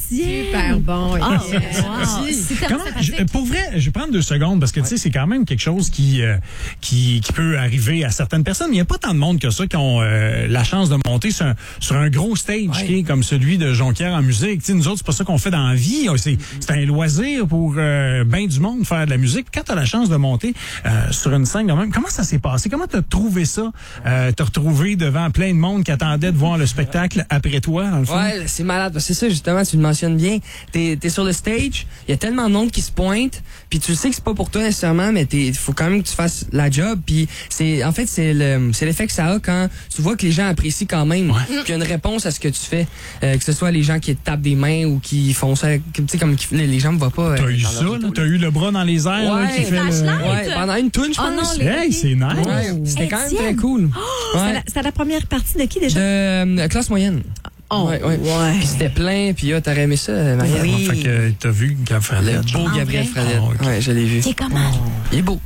Super bon. Ah, wow. C'est tellement sympathique. Pour vrai, je vais prendre 2 secondes parce que tu sais, c'est quand même quelque chose qui peut arriver à certaines personnes. Il n'y a pas tant de monde que ça qui ont la chance de monter sur un gros stage qui est comme celui de Jonquière en musique. Tu sais, nous autres, c'est pas ça qu'on fait dans la vie. C'est un loisir pour ben du monde faire de la musique. Quand tu as la chance de monter sur une scène quand même, comment ça s'est passé? Comment tu as trouvé ça? Te retrouver devant plein de monde qui attendait de voir le spectacle après toi, dans le fond? Ouais, c'est malade. C'est ça, justement, tu le mentionnes bien. T'es sur le stage, il y a tellement de monde qui se pointe, puis tu sais que c'est pas pour toi nécessairement, mais il faut quand même que tu fasses la job. Puis c'est l'effet que ça a quand tu vois que les gens apprécient quand même, qu'il y a une réponse à ce que tu fais, que ce soit les gens qui te tapent des mains ou qui font ça, tu sais, comme les gens me voient pas. T'as eu ça, là? T'as eu le bras dans les airs, là, qui fait ouais, pendant une toune, je pense. Hey, c'est nice. Ouais, c'était quand même très cool. C'était la première partie de qui déjà? De classe moyenne. Oh, ouais. Puis c'était plein, puis t'aurais aimé ça, Marianne. Oui. Fait que t'as vu Gabriel Fradette. Le beau Gabriel Fradette. Oh, okay. Ouais, je l'ai vu. C'est comment? Il est beau.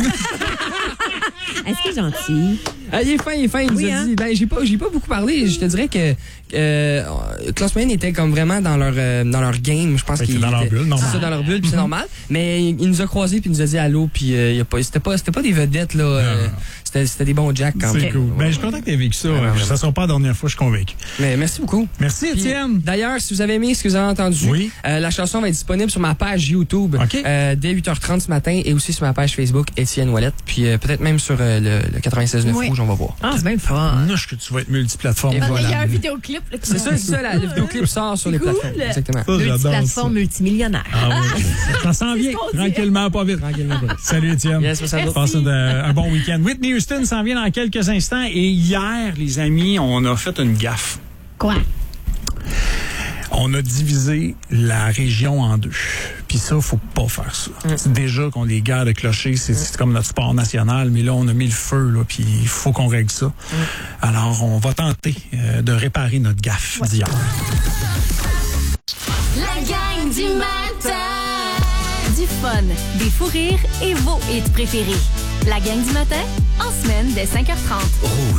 Est-ce qu'il est gentil? Il est fin. Il nous a dit. Ben, j'ai pas beaucoup parlé. Je te dirais que Classe moyenne était comme vraiment dans leur game. Je pense qu'ils étaient dans leur bulle, normal. C'est ça, dans leur bulle, puis c'est normal. Mais il nous a croisés puis il nous a dit allô, puis c'était pas des vedettes là. C'était des bons jacks quand même. C'est cool. Ben, je suis content que tu aies vécu ça. Ça sera pas la dernière fois, je suis convaincu. Mais merci beaucoup. Merci, Puis, Étienne. d'ailleurs, si vous avez aimé ce que vous avez entendu, la chanson va être disponible sur ma page YouTube dès 8h30 ce matin et aussi sur ma page Facebook Étienne Ouellette. Puis peut-être même sur le 96.9 Rouge, on va voir. Ah, c'est bien fun. Nuche que tu vas être multiplateforme. Et voilà. Il y a un vidéoclip. Là, C'est ça, le vidéoclip sort sur les plateformes. Exactement. Ça, j'adore ça. Plateforme multimillionnaire. Ah oui. Ça s'en vient. Tranquillement, pas vite. Salut, Étienne. Yes, merci. Passe un bon week-end. Whitney Houston s'en vient dans quelques instants. Et hier, les amis, on a fait une gaffe. Quoi? On a divisé la région en 2. Puis ça, faut pas faire ça. C'est déjà qu'on les guerres de clochers, c'est comme notre sport national, mais là, on a mis le feu, là, puis il faut qu'on règle ça. Alors, on va tenter de réparer notre gaffe d'hier. La gang du matin. Du fun, des fous rires et vos hits préférés. La gang du matin, en semaine dès 5h30.